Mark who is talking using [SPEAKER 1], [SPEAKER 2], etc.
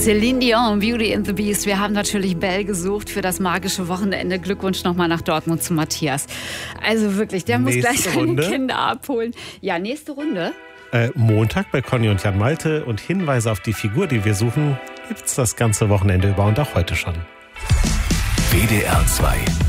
[SPEAKER 1] Celine Dion, Beauty and the Beast. Wir haben natürlich Belle gesucht für das magische Wochenende. Glückwunsch nochmal nach Dortmund zu Matthias. Also wirklich, der muss gleich seine Kinder abholen. Ja, nächste Runde.
[SPEAKER 2] Montag bei Conny und Jan Malte. Und Hinweise auf die Figur, die wir suchen, gibt's das ganze Wochenende über und auch heute schon.
[SPEAKER 3] WDR 2